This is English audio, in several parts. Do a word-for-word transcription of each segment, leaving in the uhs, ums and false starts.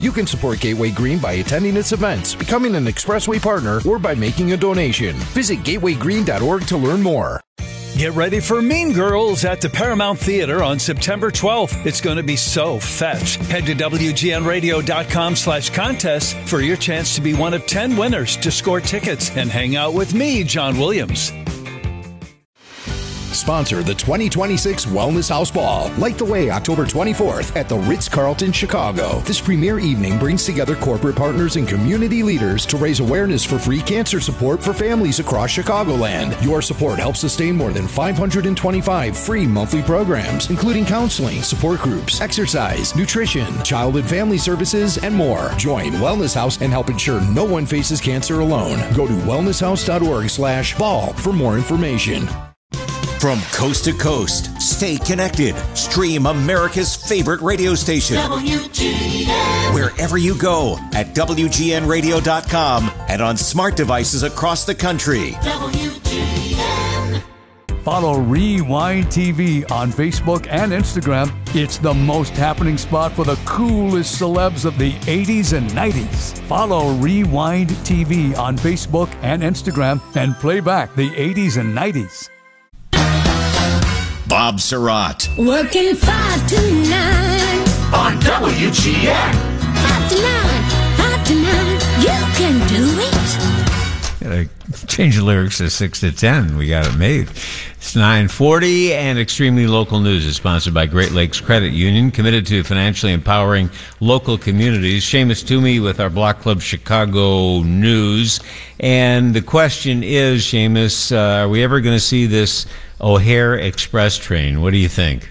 You can support Gateway Green by attending its events, becoming an Expressway partner, or by making a donation. Visit gateway green dot org to learn more. Get ready for Mean Girls at the Paramount Theater on September twelfth. It's going to be so fetch. Head to W G N radio dot com slash contest for your chance to be one of ten winners to score tickets and hang out with me, John Williams. Sponsor the twenty twenty-six Wellness House Ball. Light the way October twenty-fourth at the Ritz-Carlton, Chicago. This premier evening brings together corporate partners and community leaders to raise awareness for free cancer support for families across Chicagoland. Your support helps sustain more than five hundred twenty-five free monthly programs, including counseling, support groups, exercise, nutrition, child and family services, and more. Join Wellness House and help ensure no one faces cancer alone. Go to wellness house dot org slash ball for more information. From coast to coast, stay connected. Stream America's favorite radio station. W G N. Wherever you go at W G N radio dot com and on smart devices across the country. W G N. Follow Rewind T V on Facebook and Instagram. It's the most happening spot for the coolest celebs of the eighties and nineties. Follow Rewind T V on Facebook and Instagram and play back the eighties and nineties. Bob Surratt. Working five to nine on W G N. Five to nine, five to nine, you can do it. Gotta change the lyrics to six to ten. We got it made. It's nine forty, and Extremely Local News is sponsored by Great Lakes Credit Union, committed to financially empowering local communities. Seamus Toomey with our Block Club Chicago News. And the question is, Seamus, uh, are we ever going to see this O'Hare Express train? What do you think?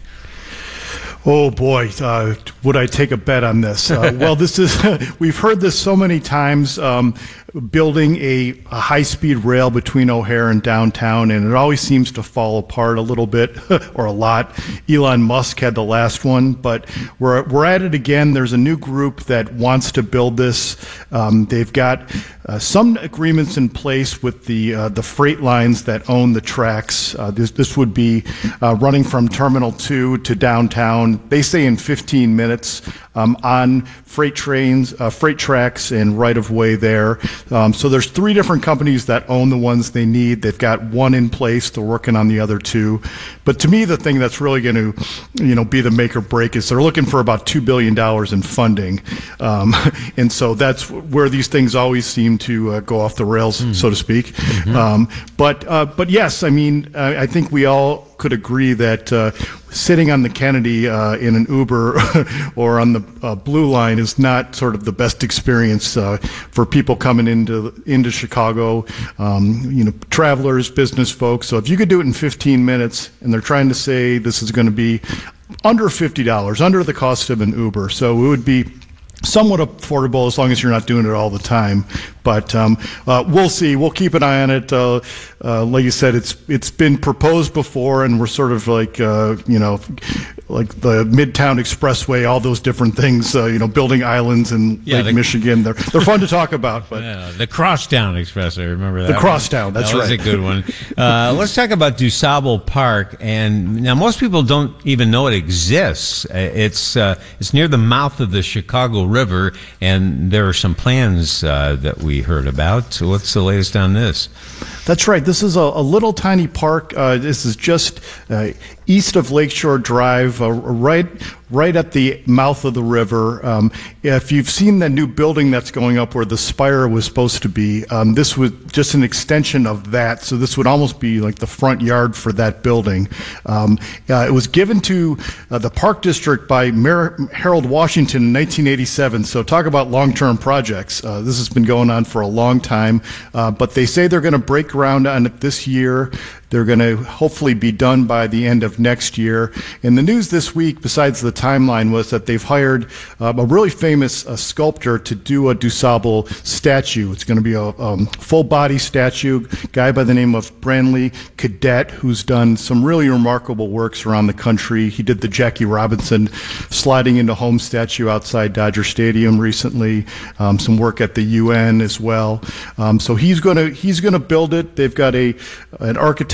Oh boy, uh, would I take a bet on this? Uh, well, this is we've heard this so many times. Um, building a, a high-speed rail between O'Hare and downtown, and it always seems to fall apart a little bit or a lot. Elon Musk had the last one, but we're we're at it again. There's a new group that wants to build this. Um, they've got uh, some agreements in place with the uh, the freight lines that own the tracks. Uh, this this would be uh, running from Terminal two to downtown. They say in fifteen minutes um, on freight trains, uh, freight tracks, and right of way there. Um, so there's three different companies that own the ones they need. They've got one in place. They're working on the other two. But to me, the thing that's really going to, you know, be the make or break is they're looking for about two billion dollars in funding. Um, and so that's where these things always seem to uh, go off the rails, mm-hmm. so to speak. Mm-hmm. Um, but uh, but yes, I mean, I, I think we all could agree that uh, sitting on the Kennedy uh, in an Uber or on the uh, Blue Line is not sort of the best experience uh, for people coming into into Chicago, um, you know, travelers, business folks. So if you could do it in fifteen minutes, and they're trying to say this is going to be under fifty dollars, under the cost of an Uber, so it would be somewhat affordable as long as you're not doing it all the time. But um, uh, we'll see. We'll keep an eye on it. Uh, uh, like you said, it's it's been proposed before, and we're sort of like uh, you know, like the Midtown Expressway, all those different things. Uh, you know, building islands in yeah, Lake the, Michigan. They're they're fun to talk about. But yeah, the Crosstown Expressway. Remember that? The Crosstown. That's that right. That was a good one. uh, let's talk about DuSable Park. And now most people don't even know it exists. It's uh, it's near the mouth of the Chicago River, and there are some plans uh, that we heard about. So what's the latest on this? That's right. This is a, a little tiny park. Uh, this is just uh, east of Lakeshore Drive, uh, right right at the mouth of the river. Um, if you've seen the new building that's going up where the spire was supposed to be, um, this was just an extension of that. So this would almost be like the front yard for that building. Um, uh, it was given to uh, the Park District by Mayor Harold Washington in nineteen eighty-seven. So talk about long-term projects. Uh, this has been going on for a long time, uh, but they say they're going to break ground on it this year. They're going to hopefully be done by the end of next year. And the news this week, besides the timeline, was that they've hired um, a really famous uh, sculptor to do a DuSable statue. It's going to be a um, full-body statue, a guy by the name of Branley Cadet, who's done some really remarkable works around the country. He did the Jackie Robinson sliding into home statue outside Dodger Stadium recently, um, some work at the U N as well. Um, so he's going to he's going to build it. They've got a an architect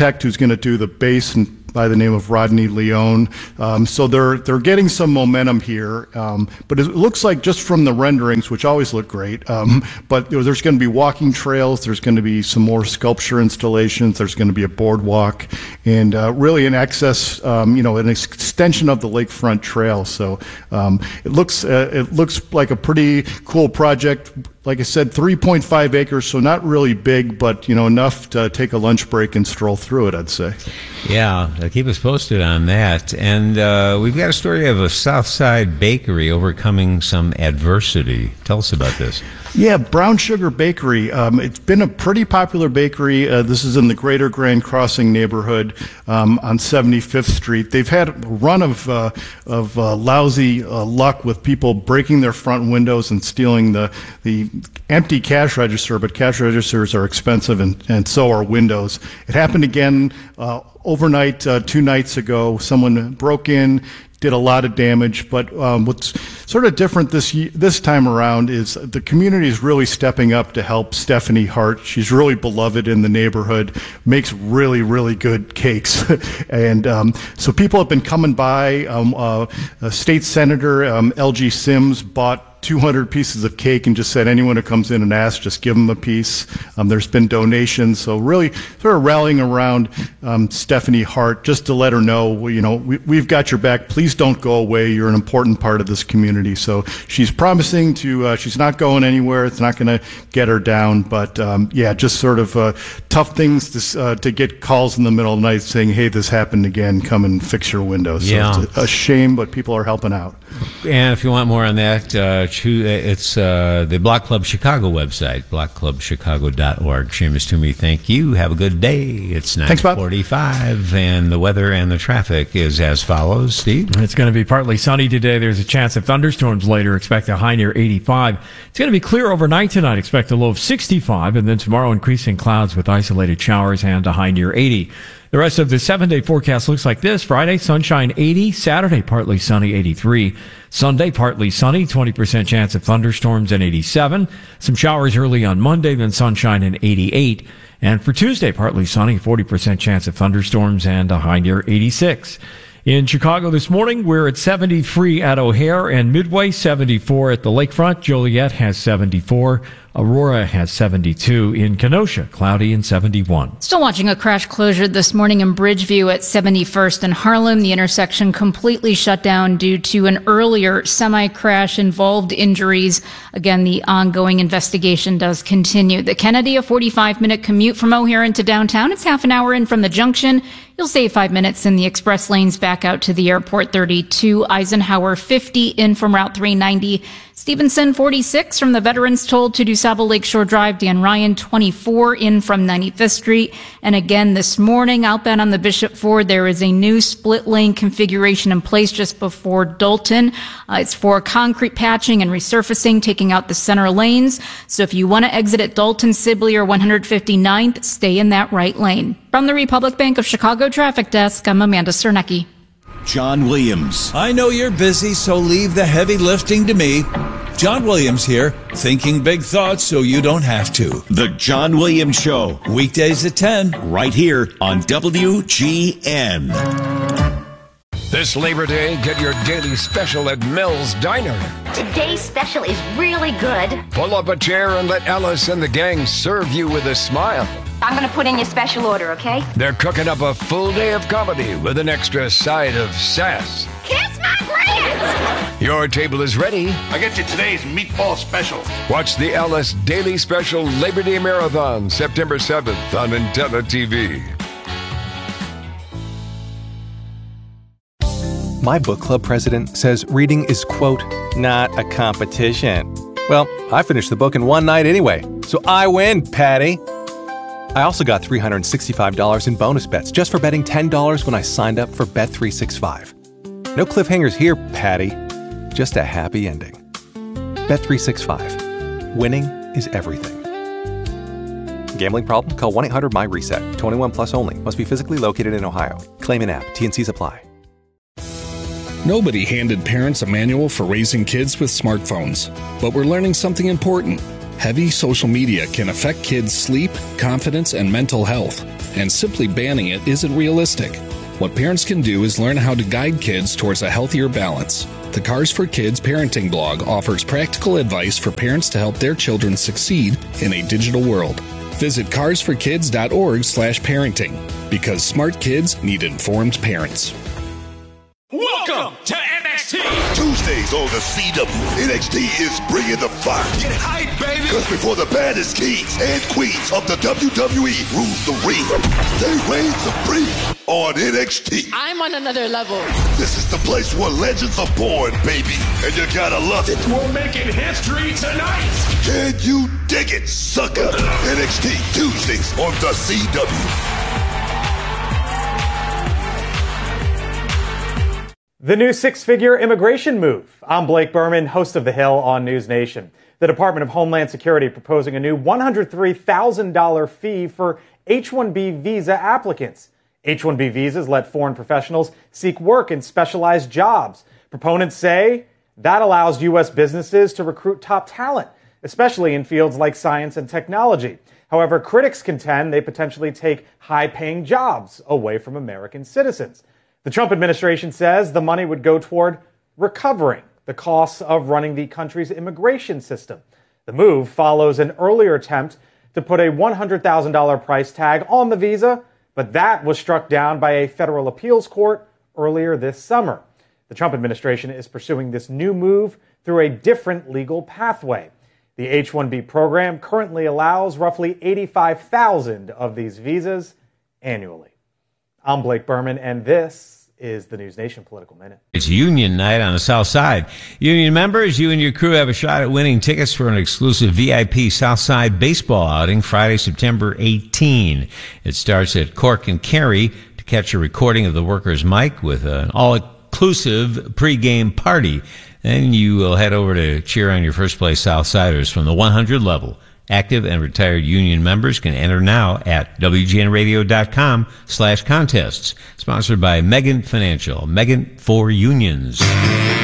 architect who's going to do the base and by the name of Rodney Leone. Um, so they're they're getting some momentum here, um, but it looks like just from the renderings, which always look great, um, but there's going to be walking trails, there's going to be some more sculpture installations, there's going to be a boardwalk, and uh, really an access, um, you know, an extension of the lakefront trail. So um, it looks uh, it looks like a pretty cool project. Like I said, three point five acres, so not really big, but, you know, enough to take a lunch break and stroll through it, I'd say. Yeah, keep us posted on that. And uh, we've got a story of a Southside bakery overcoming some adversity. Tell us about this. Yeah, Brown Sugar Bakery. Um, it's been a pretty popular bakery. Uh, this is in the Greater Grand Crossing neighborhood um, on seventy-fifth Street. They've had a run of uh, of uh, lousy uh, luck with people breaking their front windows and stealing the the empty cash register, but cash registers are expensive, and, and so are windows. It happened again uh, overnight uh, two nights ago. Someone broke in, did a lot of damage, but um, what's sort of different this this time around is the community is really stepping up to help Stephanie Hart. She's really beloved in the neighborhood, makes really, really good cakes. and um, so people have been coming by. Um, uh, uh, State Senator um, L G Sims bought two hundred pieces of cake and just said anyone who comes in and asks, just give them a piece. Um, there's been donations, so really sort of rallying around um, Stephanie Hart just to let her know, you know, we, we've got your back. Please don't go away. You're an important part of this community. So she's promising to, uh, she's not going anywhere. It's not going to get her down, but um, yeah, just sort of uh, tough things to, uh, to get calls in the middle of the night saying, hey, this happened again. Come and fix your windows. So yeah. It's a, a shame, but people are helping out. And if you want more on that, uh, it's uh, the Block Club Chicago website, block club chicago dot org. Seamus Toomey, thank you. Have a good day. It's nine forty-five, and the weather and the traffic is as follows. Steve? It's going to be partly sunny today. There's a chance of thunderstorms later. Expect a high near eighty-five. It's going to be clear overnight tonight. Expect a low of sixty-five, and then tomorrow increasing clouds with isolated showers and a high near eighty. The rest of the seven-day forecast looks like this. Friday, sunshine eighty. Saturday, partly sunny eighty-three. Sunday, partly sunny, twenty percent chance of thunderstorms and eighty-seven. Some showers early on Monday, then sunshine and eighty-eight. And for Tuesday, partly sunny, forty percent chance of thunderstorms and a high near eighty-six. In Chicago this morning, we're at seventy-three at O'Hare and Midway, seventy-four at the lakefront. Joliet has seventy-four. Aurora has seventy-two. In Kenosha, cloudy and seventy-one. Still watching a crash closure this morning in Bridgeview at seventy-first and Harlem. The intersection completely shut down due to an earlier semi-crash involved injuries. Again, the ongoing investigation does continue. The Kennedy, a forty-five minute commute from O'Hare into downtown. It's half an hour in from the junction. You'll save five minutes in the express lanes back out to the airport. thirty-two Eisenhower, fifty in from Route three ninety. Stevenson, forty-six from the Veterans Toll to DuSable Lakeshore Drive. Dan Ryan, twenty-four in from ninety-fifth Street. And again, this morning, outbound on the Bishop Ford, there is a new split lane configuration in place just before Dalton. Uh, it's for concrete patching and resurfacing, taking out the center lanes. So if you want to exit at Dalton, Sibley, or one hundred fifty-ninth, stay in that right lane. From the Republic Bank of Chicago Traffic Desk, I'm Amanda Cernecki. John Williams. I know you're busy, so leave the heavy lifting to me. John Williams here, thinking big thoughts so you don't have to. The John Williams Show. Weekdays at ten. Right here on W G N. This Labor Day, get your daily special at Mel's Diner. Today's special is really good. Pull up a chair and let Alice and the gang serve you with a smile. I'm going to put in your special order, okay? They're cooking up a full day of comedy with an extra side of sass. Kiss my grits! Your table is ready. I get you today's meatball special. Watch the Alice Daily Special Labor Day Marathon, September seventh on Intella T V. My book club president says reading is, quote, not a competition. Well, I finished the book in one night anyway, so I win, Patty. I also got three hundred sixty-five dollars in bonus bets just for betting ten dollars when I signed up for Bet three sixty-five. No cliffhangers here, Patty. Just a happy ending. Bet three sixty-five. Winning is everything. Gambling problem? Call one eight hundred M Y RESET. twenty-one plus only. Must be physically located in Ohio. Claim in app. T and Cs apply. Nobody handed parents a manual for raising kids with smartphones. But we're learning something important. Heavy social media can affect kids' sleep, confidence, and mental health. and simply banning it isn't realistic. What parents can do is learn how to guide kids towards a healthier balance. The Cars for Kids parenting blog offers practical advice for parents to help their children succeed in a digital world. Visit cars for kids dot org slash parenting, because smart kids need informed parents. Welcome to N X T! Tuesdays on the C W, N X T is bringing the fire. Get hype, baby! Because before the baddest kings and queens of the W W E rules the ring, they reign supreme on N X T. I'm on another level. This is the place where legends are born, baby, and you gotta love it. We're making history tonight! Can you dig it, sucker? N X T Tuesdays on the C W. The new six-figure immigration move. I'm Blake Berman, host of The Hill on News Nation. The Department of Homeland Security proposing a new one hundred three thousand dollars fee for H one B visa applicants. H one B visas let foreign professionals seek work in specialized jobs. Proponents say that allows U S businesses to recruit top talent, especially in fields like science and technology. However, critics contend they potentially take high-paying jobs away from American citizens. The Trump administration says the money would go toward recovering the costs of running the country's immigration system. The move follows an earlier attempt to put a one hundred thousand dollars price tag on the visa, but that was struck down by a federal appeals court earlier this summer. The Trump administration is pursuing this new move through a different legal pathway. The H one B program currently allows roughly eighty-five thousand of these visas annually. I'm Blake Berman, and this is the News Nation Political Minute. It's Union Night on the South Side. Union members, you and your crew have a shot at winning tickets for an exclusive V I P South Side baseball outing Friday, September eighteenth. It starts at Cork and Kerry. To catch a recording of the Workers' Mic with an all-inclusive pregame party. Then you will head over to cheer on your first-place Southsiders from the one hundred level. Active and retired union members can enter now at W G N radio dot com slash contests. Sponsored by Megan Financial. Megan for Unions.